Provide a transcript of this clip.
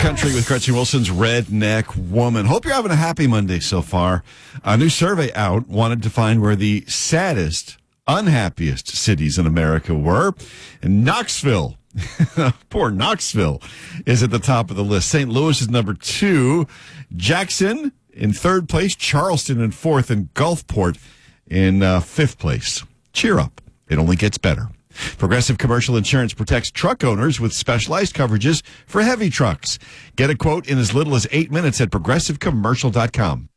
Country with Gretchen Wilson's Redneck Woman. Hope you're having a happy Monday so far. A new survey out wanted to find where the saddest, unhappiest cities in America were. And Knoxville, poor Knoxville, is at the top of the list. St. Louis is number 2. Jackson in 3rd place. Charleston in 4th. And Gulfport in 5th place. Cheer up. It only gets better. Progressive Commercial Insurance protects truck owners with specialized coverages for heavy trucks. Get a quote in as little as 8 minutes at progressivecommercial.com.